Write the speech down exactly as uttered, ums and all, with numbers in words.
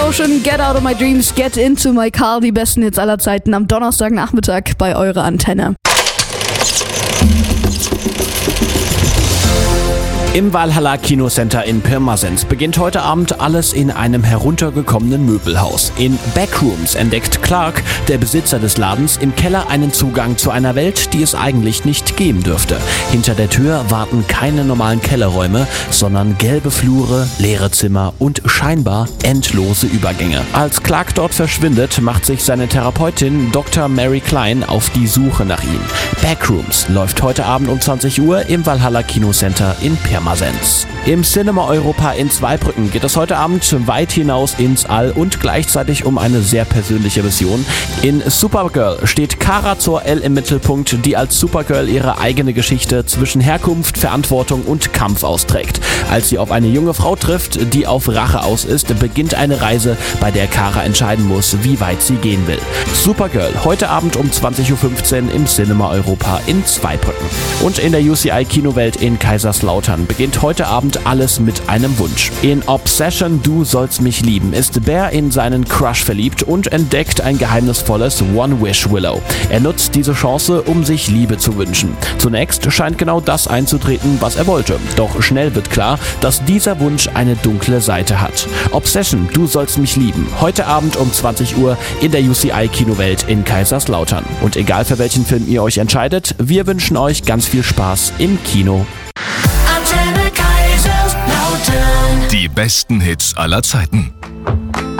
Ocean, Get Out of My Dreams, Get Into My Car, die besten Hits aller Zeiten am Donnerstagnachmittag bei eurer Antenne. Im Valhalla Kinocenter in Pirmasens beginnt heute Abend alles in einem heruntergekommenen Möbelhaus. In Backrooms entdeckt Clark, der Besitzer des Ladens, im Keller einen Zugang zu einer Welt, die es eigentlich nicht geben dürfte. Hinter der Tür warten keine normalen Kellerräume, sondern gelbe Flure, leere Zimmer und scheinbar endlose Übergänge. Als Clark dort verschwindet, macht sich seine Therapeutin Doktor Mary Klein auf die Suche nach ihm. Backrooms läuft heute Abend um zwanzig Uhr im Valhalla Kinocenter in Pirmasens. Im Cinema Europa in Zweibrücken geht es heute Abend weit hinaus ins All und gleichzeitig um eine sehr persönliche Mission. In Supergirl steht Kara Zor-El im Mittelpunkt, die als Supergirl ihre eigene Geschichte zwischen Herkunft, Verantwortung und Kampf austrägt. Als sie auf eine junge Frau trifft, die auf Rache aus ist, beginnt eine Reise, bei der Kara entscheiden muss, wie weit sie gehen will. Supergirl heute Abend um zwanzig Uhr fünfzehn im Cinema Europa in Zweibrücken. Und in der U C I-Kinowelt in Kaiserslautern beginnt heute Abend alles mit einem Wunsch. In Obsession, Du sollst mich lieben ist Bear in seinen Crush verliebt und entdeckt ein geheimnisvolles One-Wish-Willow. Er nutzt diese Chance, um sich Liebe zu wünschen. Zunächst scheint genau das einzutreten, was er wollte. Doch schnell wird klar, dass dieser Wunsch eine dunkle Seite hat. Obsession, Du sollst mich lieben. Heute Abend um zwanzig Uhr in der U C I-Kinowelt in Kaiserslautern. Und egal für welchen Film ihr euch entscheidet, wir wünschen euch ganz viel Spaß im Kino. Die besten Hits aller Zeiten.